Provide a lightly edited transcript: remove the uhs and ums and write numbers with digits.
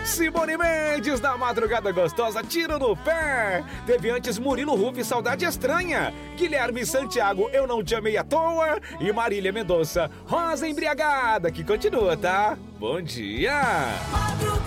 Simone Mendes, da Madrugada Gostosa, Tiro no Pé. Teve antes Murilo Ruff, Saudade Estranha. Guilherme Santiago, Eu Não Te Amei à Toa. E Marília Mendonça, Rosa Embriagada, que continua, tá? Bom dia!